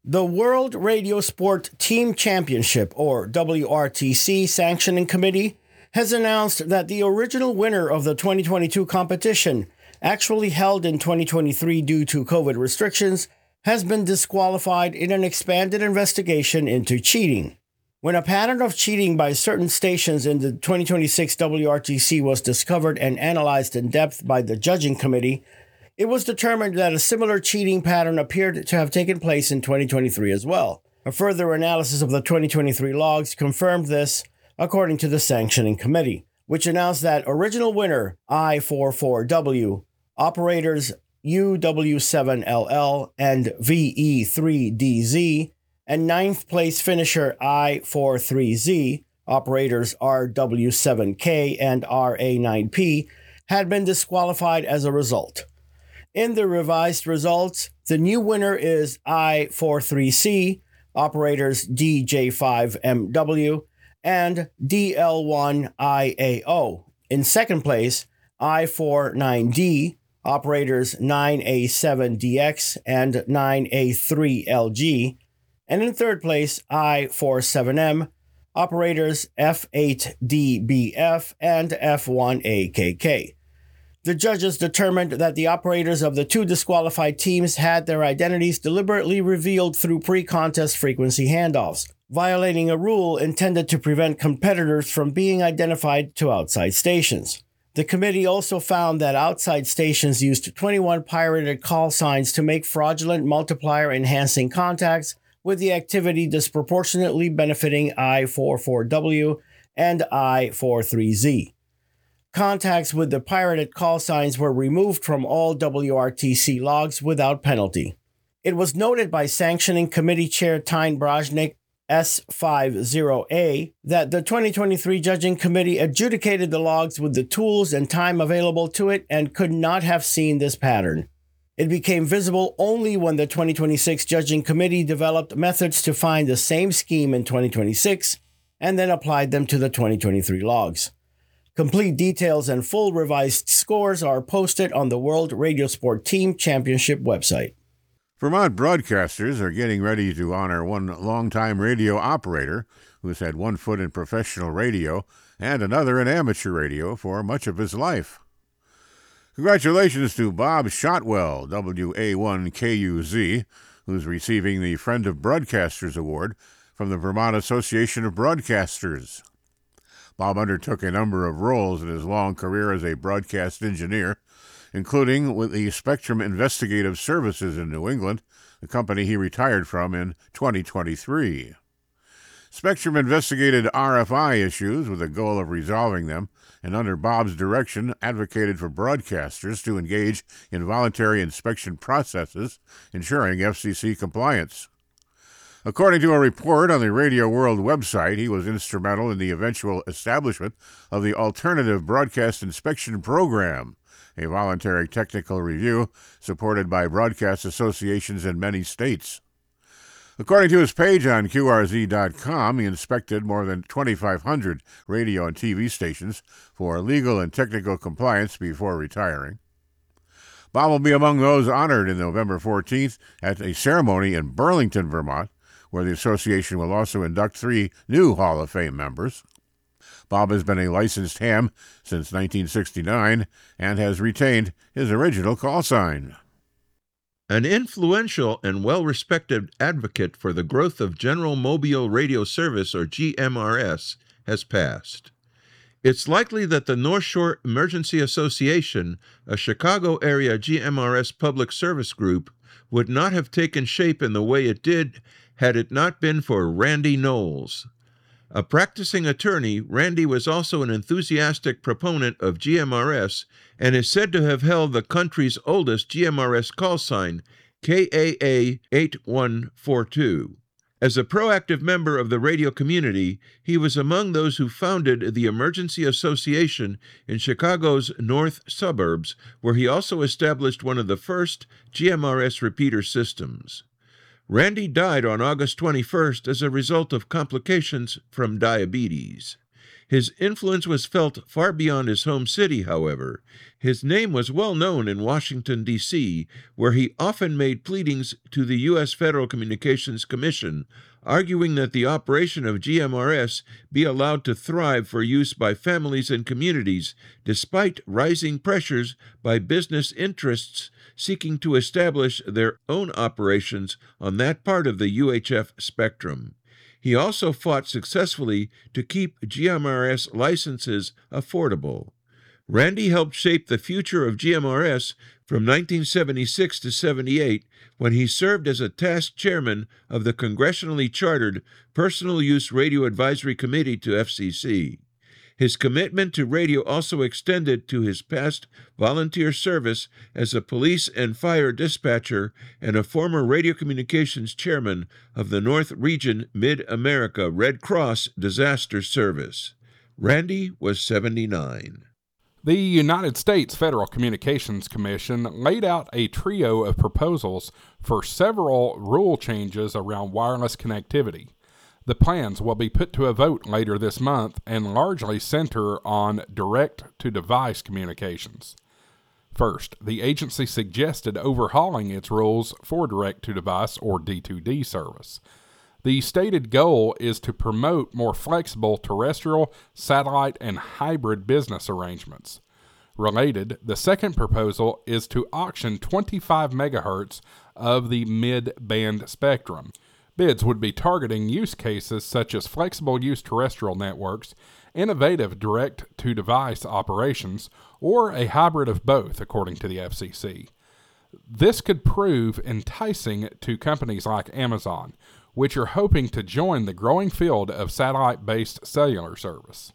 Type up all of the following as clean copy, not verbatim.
The World Radio Sport Team Championship, or WRTC, Sanctioning Committee has announced that the original winner of the 2022 competition, actually held in 2023 due to COVID restrictions, has been disqualified in an expanded investigation into cheating. When a pattern of cheating by certain stations in the 2026 WRTC was discovered and analyzed in depth by the judging committee, it was determined that a similar cheating pattern appeared to have taken place in 2023 as well. A further analysis of the 2023 logs confirmed this, according to the sanctioning committee, which announced that original winner I44W, operators UW7LL and VE3DZ, and ninth place finisher I43Z, operators RW7K and RA9P, had been disqualified as a result. In the revised results, the new winner is I43C, operators DJ5MW, and DL1IAO. In second place, I49D, operators 9A7DX and 9A3LG, and in third place, I47M, operators F8DBF and F1AKK. The judges determined that the operators of the two disqualified teams had their identities deliberately revealed through pre-contest frequency handoffs, violating a rule intended to prevent competitors from being identified to outside stations. The committee also found that outside stations used 21 pirated call signs to make fraudulent multiplier-enhancing contacts, with the activity disproportionately benefiting I44W and I43Z. Contacts with the pirated call signs were removed from all WRTC logs without penalty. It was noted by Sanctioning Committee Chair Tyne Brajnik, S50A, that the 2023 Judging Committee adjudicated the logs with the tools and time available to it and could not have seen this pattern. It became visible only when the 2026 Judging Committee developed methods to find the same scheme in 2026 and then applied them to the 2023 logs. Complete details and full revised scores are posted on the World Radio Sport Team Championship website. Vermont broadcasters are getting ready to honor one longtime radio operator who's had one foot in professional radio and another in amateur radio for much of his life. Congratulations to Bob Shotwell, WA1KUZ, who's receiving the Friend of Broadcasters Award from the Vermont Association of Broadcasters. Bob undertook a number of roles in his long career as a broadcast engineer, including with the Spectrum Investigative Services in New England, the company he retired from in 2023. Spectrum investigated RFI issues with the goal of resolving them, and under Bob's direction advocated for broadcasters to engage in voluntary inspection processes, ensuring FCC compliance. According to a report on the Radio World website, he was instrumental in the eventual establishment of the Alternative Broadcast Inspection Program, a voluntary technical review supported by broadcast associations in many states. According to his page on QRZ.com, he inspected more than 2,500 radio and TV stations for legal and technical compliance before retiring. Bob will be among those honored in November 14th at a ceremony in Burlington, Vermont, where the association will also induct 3 new Hall of Fame members. Bob has been a licensed ham since 1969 and has retained his original call sign. An influential and well-respected advocate for the growth of General Mobile Radio Service, or GMRS, has passed. It's likely that the North Shore Emergency Association, a Chicago-area GMRS public service group, would not have taken shape in the way it did had it not been for Randy Knowles. A practicing attorney, Randy was also an enthusiastic proponent of GMRS and is said to have held the country's oldest GMRS call sign, KAA 8142. As a proactive member of the radio community, he was among those who founded the Emergency Association in Chicago's north suburbs, where he also established one of the first GMRS repeater systems. Randy died on August 21st as a result of complications from diabetes. His influence was felt far beyond his home city, however. His name was well known in Washington, D.C., where he often made pleadings to the U.S. Federal Communications Commission, arguing that the operation of GMRS be allowed to thrive for use by families and communities, despite rising pressures by business interests seeking to establish their own operations on that part of the UHF spectrum. He also fought successfully to keep GMRS licenses affordable. Randy helped shape the future of GMRS from 1976 to 78 when he served as a task chairman of the congressionally chartered Personal Use Radio Advisory Committee to FCC. His commitment to radio also extended to his past volunteer service as a police and fire dispatcher and a former radio communications chairman of the North Region Mid-America Red Cross Disaster Service. Randy was 79. The United States Federal Communications Commission laid out a trio of proposals for several rule changes around wireless connectivity. The plans will be put to a vote later this month and largely center on direct-to-device communications. First, the agency suggested overhauling its rules for direct-to-device or D2D service. The stated goal is to promote more flexible terrestrial, satellite, and hybrid business arrangements. Related, the second proposal is to auction 25 megahertz of the mid-band spectrum. Bids would be targeting use cases such as flexible use terrestrial networks, innovative direct-to-device operations, or a hybrid of both, according to the FCC. This could prove enticing to companies like Amazon, which are hoping to join the growing field of satellite-based cellular service.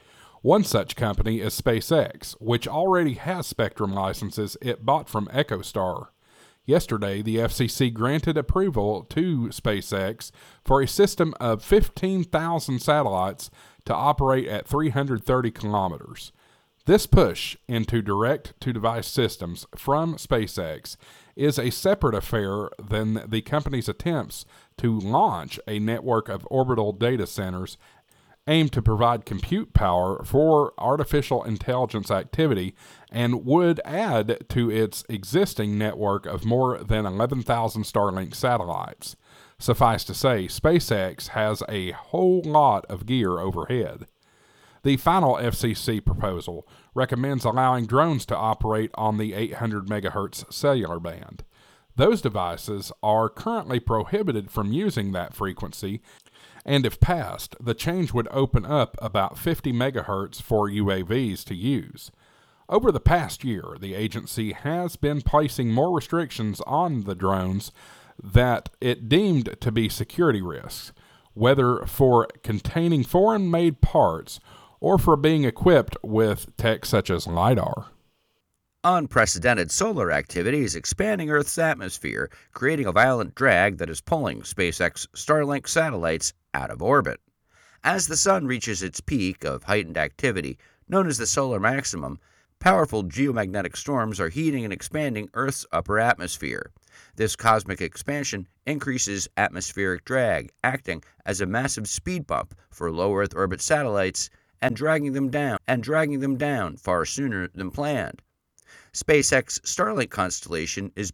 One such company is SpaceX, which already has spectrum licenses it bought from EchoStar. Yesterday, the FCC granted approval to SpaceX for a system of 15,000 satellites to operate at 330 kilometers. This push into direct-to-device systems from SpaceX is a separate affair than the company's attempts to launch a network of orbital data centers aimed to provide compute power for artificial intelligence activity and would add to its existing network of more than 11,000 Starlink satellites. Suffice to say, SpaceX has a whole lot of gear overhead. The final FCC proposal recommends allowing drones to operate on the 800 MHz cellular band. Those devices are currently prohibited from using that frequency, and if passed, the change would open up about 50 megahertz for UAVs to use. Over the past year, the agency has been placing more restrictions on the drones that it deemed to be security risks, whether for containing foreign-made parts or for being equipped with tech such as LiDAR. Unprecedented solar activity is expanding Earth's atmosphere, creating a violent drag that is pulling SpaceX Starlink satellites out of orbit. As the sun reaches its peak of heightened activity, known as the solar maximum, powerful geomagnetic storms are heating and expanding Earth's upper atmosphere. This cosmic expansion increases atmospheric drag, acting as a massive speed bump for low Earth orbit satellites and dragging them down far sooner than planned. SpaceX Starlink constellation is